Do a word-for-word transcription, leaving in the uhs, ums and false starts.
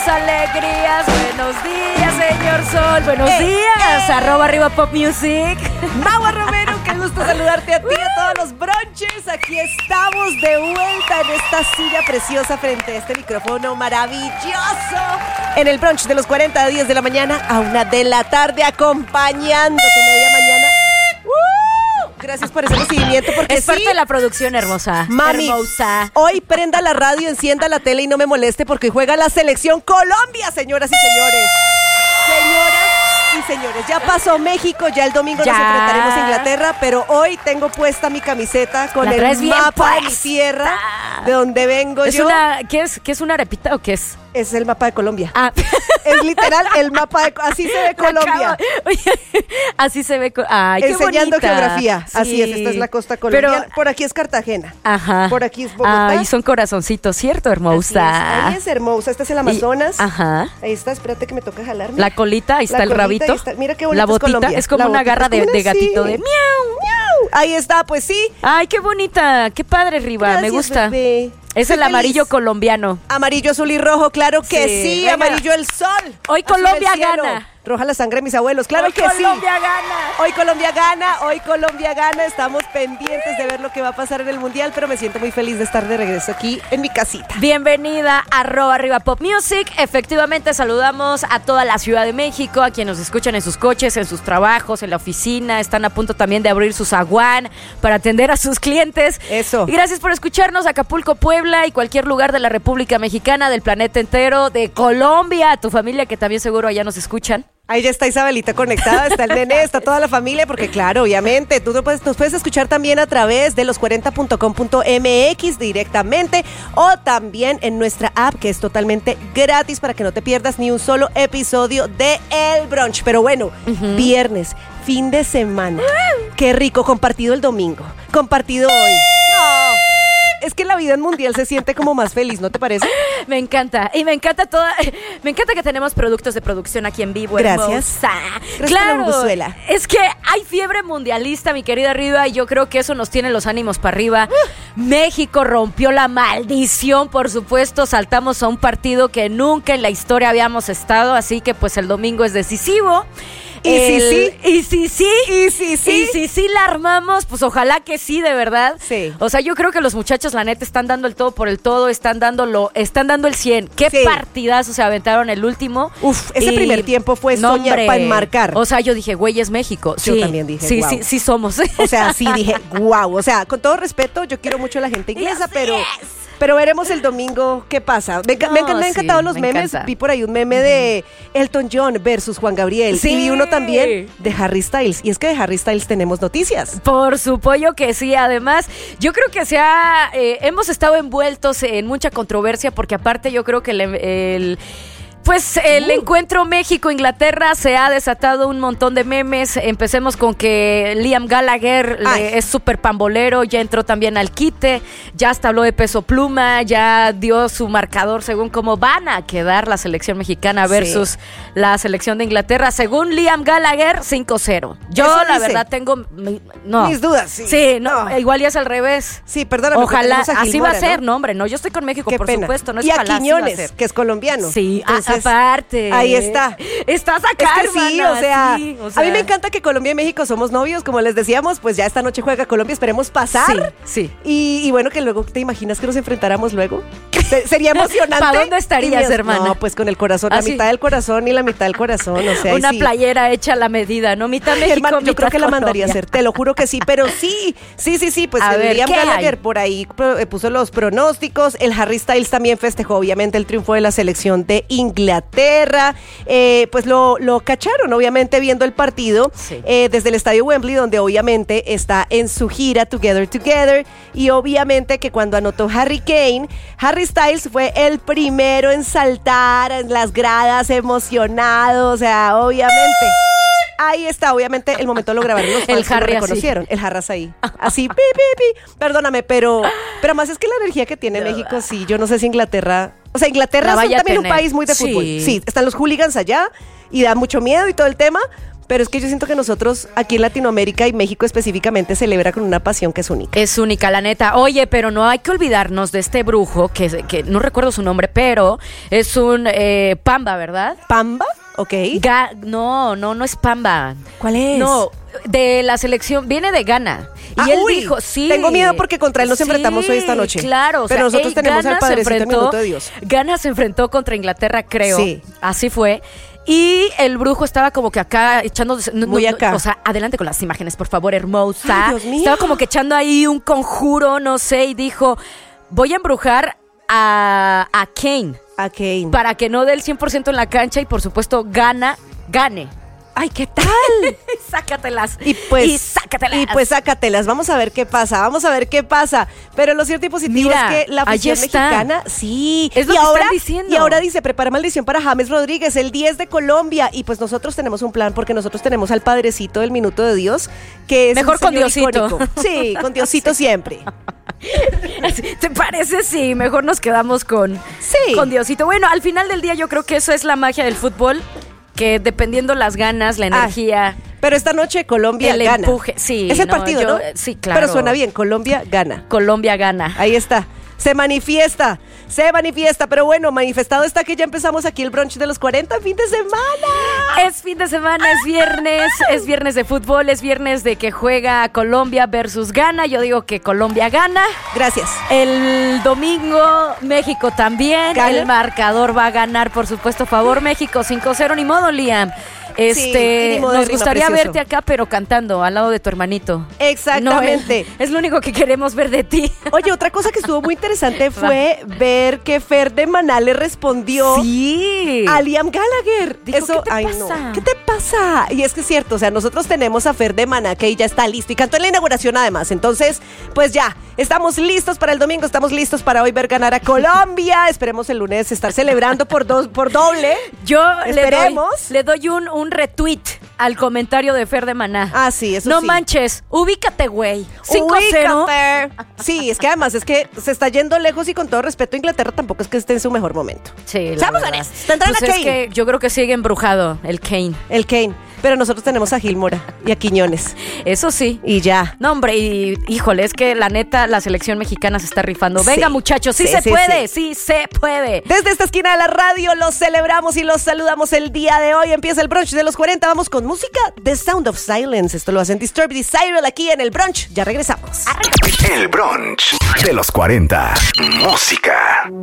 alegrías. Buenos días, señor Sol. Buenos eh, días. Eh. Arroba arriba Pop Music. Maua Romero, qué gusto saludarte a ti, a todos los brunches. Aquí estamos de vuelta en esta silla preciosa frente a este micrófono maravilloso. En el brunch de los cuarenta a diez de la mañana a una de la tarde, acompañando tu media mañana. ¡Uh! Gracias por ese recibimiento, porque Es sí, parte de la producción, hermosa. mami, Hermosa. hoy prenda la radio, encienda la tele y no me moleste porque juega la selección Colombia, señoras y señores. Señoras y señores, ya pasó México, ya el domingo Ya. nos enfrentaremos a Inglaterra, pero hoy tengo puesta mi camiseta con La el traes bien mapa de mi puesta. tierra, de donde vengo ¿Es yo. una, ¿qué es? ¿Qué es una arepita o qué es? Es el mapa de Colombia. Ah. Es literal el mapa de... Así se ve Colombia. Acabo- Oye, así se ve. co- Ay, qué Enseñando bonita. geografía. Así Sí. es, esta es la costa colombiana. Pero- Por aquí es Cartagena. Ajá. Por aquí es Bogotá. Ay, son corazoncitos, ¿cierto, Así hermosa? es. Ahí es hermosa. Este es el Amazonas. Y- ajá. Ahí está, espérate que me toca jalarme. La colita, ahí La está el colita, rabito. ahí está. Mira qué bonito La es botita Colombia. es como La una botita garra es de, como de una- gatito sí. de miau. ¡Miau! Ahí está, pues sí. Ay, qué bonita, qué padre, Riva, Gracias, me gusta. bebé. Es Soy el amarillo feliz. colombiano. Amarillo, azul y rojo, claro que Sí, sí. venga. Amarillo el sol. Hoy azul Colombia el cielo. gana. Roja la sangre de mis abuelos, claro Hoy que Colombia sí. gana. Hoy Colombia gana, hoy Colombia gana. Estamos pendientes de ver lo que va a pasar en el Mundial, pero me siento muy feliz de estar de regreso aquí en mi casita. Bienvenida a arroba arriba Pop Music. Efectivamente saludamos a toda la Ciudad de México, a quienes nos escuchan en sus coches, en sus trabajos, en la oficina. Están a punto también de abrir su zaguán para atender a sus clientes. Eso. Y gracias por escucharnos, Acapulco, Puebla y cualquier lugar de la República Mexicana, del planeta entero, de Colombia, a tu familia que también seguro allá nos escuchan. Ahí ya está Isabelita conectada, está el nene, está toda la familia, porque claro, obviamente, tú nos puedes, nos puedes escuchar también a través de los cuarenta punto com punto m x directamente o también en nuestra app, que es totalmente gratis para que no te pierdas ni un solo episodio de El Brunch. Pero bueno, uh-huh. Viernes, fin de semana. Qué rico, compartido el domingo, compartido hoy. No. Es que la vida en mundial se siente como más feliz, ¿no te parece? Me encanta. Y me encanta toda. Me encanta que tenemos productos de producción aquí en vivo. Gracias. Hermosa. Gracias Claro. por la Venezuela. Es que hay fiebre mundialista, mi querida Riva, y yo creo que eso nos tiene los ánimos para arriba. Uh. México rompió la maldición, por supuesto. Saltamos a un partido que nunca en la historia habíamos estado, así que pues el domingo es decisivo. Y El, sí, sí. Y sí, sí. Y sí, sí. Y sí, sí la armamos, pues ojalá que sí, de verdad. Sí. O sea, yo creo que los muchachos, la neta, están dando el todo por el todo, están dándolo, están dando el cien. Qué Sí. partidazo se aventaron el último. Uf, ese Y, primer tiempo fue no, soñar hombre. para enmarcar. O sea, yo dije, güey, es México. Yo Sí, también dije, sí, guau. sí, sí somos. O sea, sí dije, wow. O sea, con todo respeto, yo quiero mucho a la gente inglesa, Así pero, es. pero veremos el domingo qué pasa. Me, enca- No, me, encan- me han sí, encantado los me memes. encanta. Vi por ahí un meme de Elton John versus Juan Gabriel. Sí. Y vi uno también de Harry Styles. Y es que de Harry Styles tenemos noticias. Por supuesto que sí. Además, yo creo que se ha, eh, hemos estado envueltos en mucha controversia porque aparte yo creo que el... el Pues el uh. encuentro México-Inglaterra se ha desatado un montón de memes. Empecemos con que Liam Gallagher le, es súper pambolero, ya entró también al quite, ya hasta habló de peso pluma, ya dio su marcador según cómo van a quedar la selección mexicana versus sí. la selección de Inglaterra. Según Liam Gallagher, cinco cero. Yo Eso la dice. verdad tengo no. mis dudas, sí. Sí, no, no. igual ya es al revés. Sí, perdóname. Ojalá, a así Gilmora, va a ser, ¿no? no, hombre, no, yo estoy con México, Qué por pena. supuesto, no es y a ojalá, así va a Quiñones, ser. que es colombiano. Sí, Entonces, aparte. Ahí está. Estás acá, Es que sí, hermana, o sea, sí, o sea. a mí me encanta que Colombia y México somos novios, como les decíamos, pues ya esta noche juega Colombia, esperemos pasar. Sí, sí. Y, y bueno, que luego, ¿te imaginas que nos enfrentáramos luego? Se- sería emocionante. ¿Para dónde estarías, Y, hermana? No, pues con el corazón, la ¿Ah, sí? mitad del corazón y la mitad del corazón, o sea. Una sí. playera hecha a la medida, ¿no? Mitad Ay, México, hermano, yo mitad creo que la Colombia. mandaría a hacer, te lo juro que sí, pero sí, sí, sí, sí, pues A ver, Liam ¿qué Gallagher hay? por ahí pro- eh, puso los pronósticos, el Harry Styles también festejó obviamente el triunfo de la selección de Inglaterra, eh, pues lo, lo cacharon obviamente viendo el partido Sí. eh, desde el estadio Wembley, donde obviamente está en su gira Together Together, y obviamente que cuando anotó Harry Kane, Harry Styles fue el primero en saltar en las gradas emocionado, o sea, obviamente. Ahí está, obviamente el momento lo grabaron los fans El que lo Harry así. reconocieron. El Harras ahí. Así, pi, pi, pi. Perdóname, pero, pero más es que la energía que tiene México, sí, yo no sé si Inglaterra. O sea, Inglaterra La es vaya a también un tener. país muy de Sí. fútbol. Sí, están los hooligans allá y da mucho miedo y todo el tema. Pero es que yo siento que nosotros aquí en Latinoamérica y México específicamente celebra con una pasión que es única. Es única, la neta. Oye, pero no hay que olvidarnos de este brujo, que, que no recuerdo su nombre, pero es un eh, pamba, ¿verdad? ¿Pamba? Ok. Ga- no, no, no es pamba. ¿Cuál es? No, de la selección, viene de Ghana. Y Ah, él uy, dijo, sí. tengo miedo porque contra él nos enfrentamos hoy esta noche. Claro, o Pero sea, nosotros ey, tenemos Ghana al Padrecito se del enfrentó- Minuto de Dios. Ghana se enfrentó contra Inglaterra, creo. Sí. Así fue. Y el brujo estaba como que acá echando... no, Muy no, acá. O sea, adelante con las imágenes, por favor, hermosa. Ay, Dios mío. Estaba como que echando ahí un conjuro, no sé, y dijo, voy a embrujar a, a Kane A Kane. para que no dé el cien por ciento en la cancha y, por supuesto, gana, gane. Ay, ¿qué tal? Sácatelas. Y pues, Y sácatelas. Y pues sácatelas. Vamos a ver qué pasa. Vamos a ver qué pasa. Pero lo cierto y positivo Mira, es que la ahí afición está. mexicana, sí. Es lo y que ahora, están diciendo. Y ahora dice, prepara maldición para James Rodríguez, el diez de Colombia. Y pues nosotros tenemos un plan porque nosotros tenemos al Padrecito del Minuto de Dios, que es Mejor un con señor Diosito. icónico. Sí, con Diosito siempre. ¿Te parece? Sí, mejor nos quedamos con, Sí. con Diosito. Bueno, al final del día yo creo que eso es la magia del fútbol, que dependiendo las ganas, la energía, Pero esta noche Colombia el gana. empuje. Sí, Es el no, partido, yo- ¿no? Sí, claro. Pero suena bien, Colombia gana. Colombia gana. Ahí está. Se manifiesta, se manifiesta. Pero bueno, manifestado está que ya empezamos aquí el brunch de los cuarenta, fin de semana. Es fin de semana, es viernes, es viernes de fútbol, es viernes de que juega Colombia versus Ghana. Yo digo que Colombia gana. Gracias. El domingo México también. ¿Gana? El marcador va a ganar, por supuesto, a favor México cinco cero. Ni modo, Liam. Este, y ni modo de nos rima, gustaría precioso. verte acá, pero cantando al lado de tu hermanito. Exactamente. No, es, es lo único que queremos ver de ti. Oye, otra cosa que estuvo muy interesante fue ver que Fer de Maná le respondió Sí. a Liam Gallagher. Dijo, Eso, ¿qué te ay, pasa? no. ¿Qué te pasa? Y es que es cierto, o sea, nosotros tenemos a Fer de Maná que ya está listo y cantó en la inauguración además. Entonces, pues ya, estamos listos para el domingo, estamos listos para hoy ver ganar a Colombia. Esperemos el lunes estar celebrando por dos, por doble. Yo le doy, Esperemos. le doy un, un retweet al comentario de Fer de Maná. Ah, sí, eso no sí. manches, ubícate, güey. cinco cero. Ubícate. Sí, es que además es que se está yendo lejos y con todo respeto Inglaterra tampoco es que esté en su mejor momento. Sí, la Seamos verdad. honestos. Tendrán Pues a es Kane. que yo creo que sigue embrujado el Kane. El Kane. Pero nosotros tenemos a Gil Mora y a Quiñones. Eso sí. Y ya. No, hombre, y híjole, es que la neta, la selección mexicana se está rifando. Venga, Sí. muchachos, sí, Sí, se sí, puede, sí. se puede. Desde esta esquina de la radio los celebramos y los saludamos el día de hoy. Empieza el brunch de los cuarenta. Vamos con música The Sound of Silence. Esto lo hacen Disturbed y Cyril aquí en el brunch. Ya regresamos. El brunch de los cuarenta. Música.